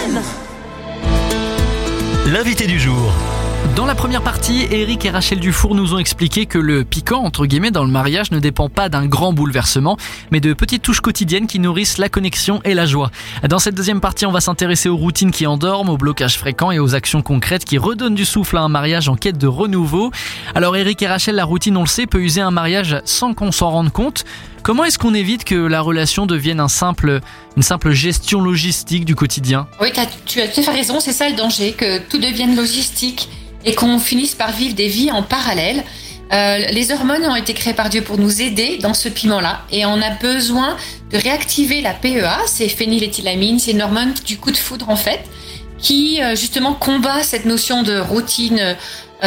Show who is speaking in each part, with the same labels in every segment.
Speaker 1: FM.
Speaker 2: L'invité du jour.
Speaker 3: Dans la première partie, Eric et Rachel Dufour nous ont expliqué que le piquant, entre guillemets, dans le mariage ne dépend pas d'un grand bouleversement, mais de petites touches quotidiennes qui nourrissent la connexion et la joie. Dans cette deuxième partie, on va s'intéresser aux routines qui endorment, aux blocages fréquents et aux actions concrètes qui redonnent du souffle à un mariage en quête de renouveau. Alors Eric et Rachel, la routine, on le sait, peut user un mariage sans qu'on s'en rende compte. Comment est-ce qu'on évite que la relation devienne une simple gestion logistique du quotidien ?
Speaker 4: Oui, tu as tout à fait raison, c'est ça le danger, que tout devienne logistique et qu'on finisse par vivre des vies en parallèle. Les hormones ont été créées par Dieu pour nous aider dans ce piment-là et on a besoin de réactiver la PEA, c'est phényléthylamine, c'est une hormone du coup de foudre en fait, qui justement combat cette notion de routine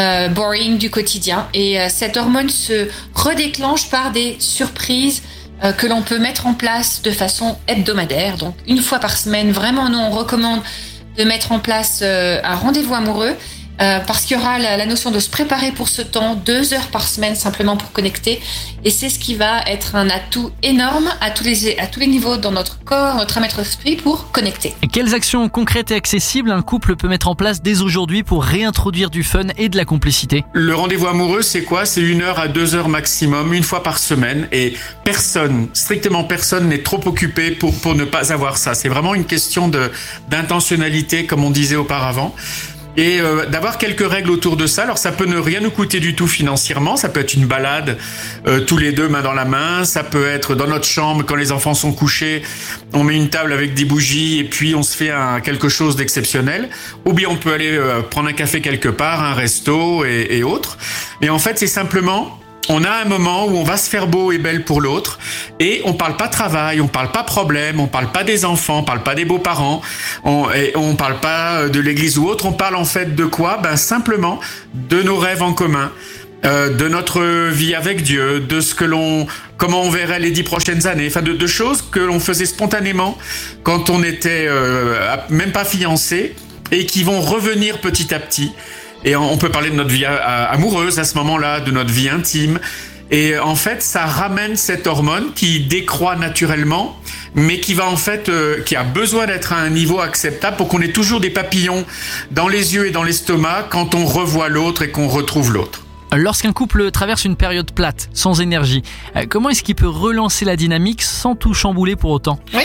Speaker 4: boring du quotidien. Et cette hormone se redéclenche par des surprises que l'on peut mettre en place de façon hebdomadaire, donc une fois par semaine. Vraiment, nous on recommande de mettre en place un rendez-vous amoureux. Parce qu'il y aura la notion de se préparer pour ce temps, 2 heures par semaine simplement pour connecter. Et c'est ce qui va être un atout énorme à tous les niveaux dans notre corps, notre âme et notre esprit pour connecter.
Speaker 3: Et quelles actions concrètes et accessibles un couple peut mettre en place dès aujourd'hui pour réintroduire du fun et de la complicité ?
Speaker 5: Le rendez-vous amoureux, c'est quoi ? C'est 1 heure à 2 heures maximum, une fois par semaine. Et strictement personne n'est trop occupé pour ne pas avoir ça. C'est vraiment une question d'intentionnalité, comme on disait auparavant. Et d'avoir quelques règles autour de ça. Alors ça peut ne rien nous coûter du tout financièrement, ça peut être une balade tous les deux main dans la main, ça peut être dans notre chambre quand les enfants sont couchés, on met une table avec des bougies et puis on se fait quelque chose d'exceptionnel. Ou bien on peut aller prendre un café quelque part, un resto et autres. Et en fait c'est simplement... On a un moment où on va se faire beau et belle pour l'autre et on parle pas travail, on parle pas problème, on parle pas des enfants, on parle pas des beaux-parents, on parle pas de l'église ou autre, on parle en fait de quoi ? Simplement de nos rêves en commun, de notre vie avec Dieu, de comment on verrait les 10 prochaines années, enfin de choses que l'on faisait spontanément quand on était même pas fiancés et qui vont revenir petit à petit. Et on peut parler de notre vie amoureuse à ce moment-là, de notre vie intime. Et en fait, ça ramène cette hormone qui décroît naturellement, mais qui qui a besoin d'être à un niveau acceptable pour qu'on ait toujours des papillons dans les yeux et dans l'estomac quand on revoit l'autre et qu'on retrouve l'autre.
Speaker 3: Lorsqu'un couple traverse une période plate, sans énergie, comment est-ce qu'il peut relancer la dynamique sans tout chambouler pour autant ?
Speaker 4: Oui,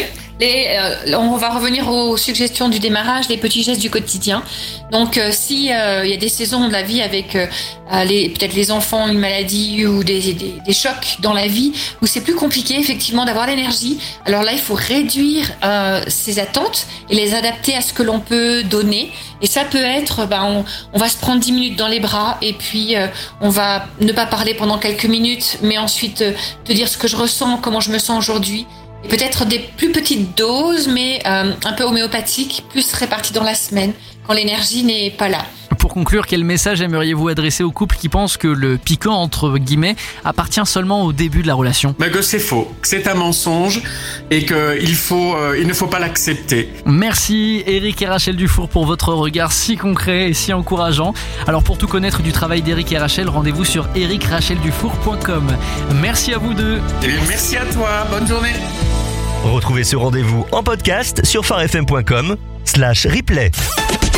Speaker 4: on va revenir aux suggestions du démarrage, les petits gestes du quotidien. Donc si il y a des saisons de la vie avec peut-être les enfants, une maladie ou des chocs dans la vie où c'est plus compliqué effectivement d'avoir l'énergie, alors là il faut réduire ses attentes et les adapter à ce que l'on peut donner. Et ça peut être, on va se prendre 10 minutes dans les bras et puis on va ne pas parler pendant quelques minutes, mais ensuite te dire ce que je ressens, comment je me sens aujourd'hui. Et peut-être des plus petites doses, mais un peu homéopathiques, plus réparties dans la semaine, quand l'énergie n'est pas là.
Speaker 3: Pour conclure, quel message aimeriez-vous adresser aux couples qui pensent que le piquant, entre guillemets, appartient seulement au début de la relation ?
Speaker 5: Que c'est faux, que c'est un mensonge et qu'il ne faut pas l'accepter.
Speaker 3: Merci Eric et Rachel Dufour pour votre regard si concret et si encourageant. Alors pour tout connaître du travail d'Eric et Rachel, rendez-vous sur ericracheldufour.com. Merci à vous deux.
Speaker 5: Et merci à toi, bonne journée.
Speaker 2: Retrouvez ce rendez-vous en podcast sur farfm.com/replay.